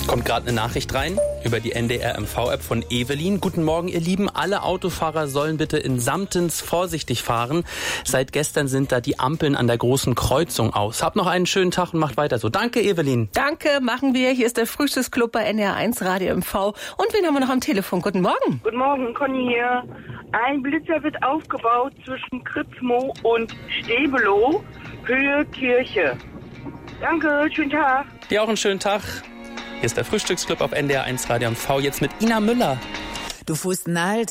Kommt gerade eine Nachricht rein über die NDR-MV-App von Evelyn. Guten Morgen, ihr Lieben. Alle Autofahrer sollen bitte in Samtens vorsichtig fahren. Seit gestern sind da die Ampeln an der großen Kreuzung aus. Habt noch einen schönen Tag und macht weiter so. Danke, Evelyn. Danke, machen wir. Hier ist der Frühstücksclub bei NDR1 Radio MV. Und wen haben wir noch am Telefon? Guten Morgen. Guten Morgen, Conny hier. Ein Blitzer wird aufgebaut zwischen Kritzmo und Stebelow, Höhe Kirche. Danke, schönen Tag. Dir auch einen schönen Tag. Hier ist der Frühstücksclub auf NDR1 Radio MV. Jetzt mit Ina Müller. Du fußt halt